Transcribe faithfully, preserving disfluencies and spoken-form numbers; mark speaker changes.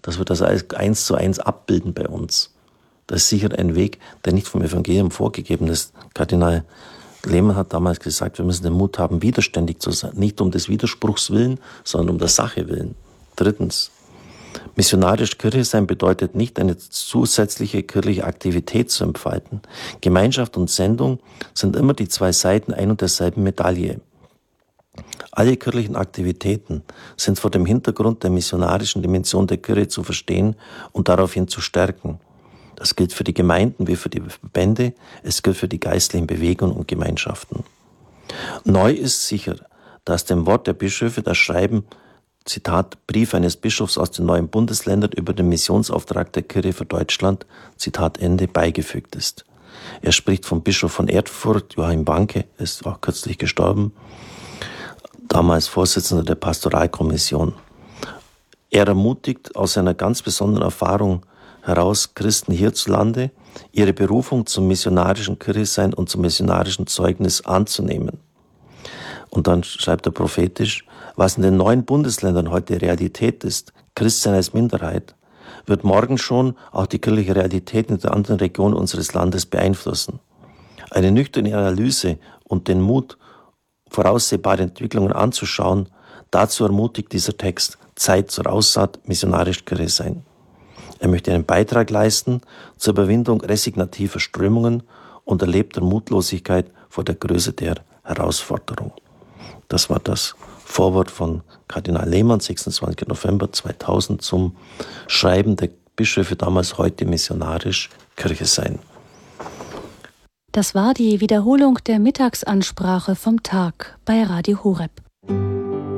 Speaker 1: dass wir das eins zu eins abbilden bei uns. Das ist sicher ein Weg, der nicht vom Evangelium vorgegeben ist. Kardinal Lehmann hat damals gesagt, wir müssen den Mut haben, widerständig zu sein. Nicht um des Widerspruchs willen, sondern um der Sache willen. Drittens, missionarisch Kirche sein bedeutet nicht, eine zusätzliche kirchliche Aktivität zu entfalten. Gemeinschaft und Sendung sind immer die zwei Seiten ein und derselben Medaille. Alle kirchlichen Aktivitäten sind vor dem Hintergrund der missionarischen Dimension der Kirche zu verstehen und daraufhin zu stärken. Das gilt für die Gemeinden wie für die Verbände, es gilt für die geistlichen Bewegungen und Gemeinschaften. Neu ist sicher, dass dem Wort der Bischöfe das Schreiben, Zitat, Brief eines Bischofs aus den neuen Bundesländern über den Missionsauftrag der Kirche für Deutschland, Zitat Ende, beigefügt ist. Er spricht vom Bischof von Erfurt, Joachim Banke, ist auch kürzlich gestorben, damals Vorsitzender der Pastoralkommission. Er ermutigt aus seiner ganz besonderen Erfahrung heraus Christen hierzulande, ihre Berufung zum missionarischen Kirchesein und zum missionarischen Zeugnis anzunehmen. Und dann schreibt er prophetisch, was in den neuen Bundesländern heute Realität ist, Christsein als Minderheit, wird morgen schon auch die kirchliche Realität in den anderen Regionen unseres Landes beeinflussen. Eine nüchterne Analyse und den Mut, voraussehbare Entwicklungen anzuschauen, dazu ermutigt dieser Text, Zeit zur Aussaat, missionarisch Kirche sein. Er möchte einen Beitrag leisten zur Überwindung resignativer Strömungen und erlebter Mutlosigkeit vor der Größe der Herausforderung. Das war das Vorwort von Kardinal Lehmann, sechsundzwanzigsten November zweitausend, zum Schreiben der Bischöfe damals, heute missionarisch Kirche sein.
Speaker 2: Das war die Wiederholung der Mittagsansprache vom Tag bei Radio Horeb.